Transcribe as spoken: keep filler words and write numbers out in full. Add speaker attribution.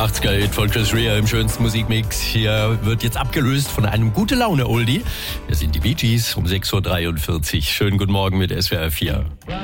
Speaker 1: achtziger-Hit von Chris Rea im schönsten Musikmix. Hier wird jetzt abgelöst von einem Gute-Laune-Oldie. Wir sind die Bee Gees um sechs Uhr dreiundvierzig. Schönen guten Morgen mit S W R vier.